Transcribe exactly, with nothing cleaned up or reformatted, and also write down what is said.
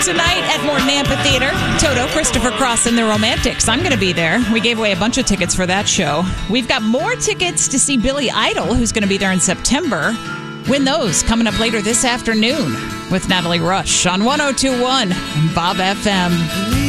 Tonight at Morton Amphitheater, Toto, Christopher Cross, and the Romantics. I'm going to be there. We gave away a bunch of tickets for that show. We've got more tickets to see Billy Idol, who's going to be there in September. Win those coming up later this afternoon with Natalie Rush on one oh two point one Bob F M.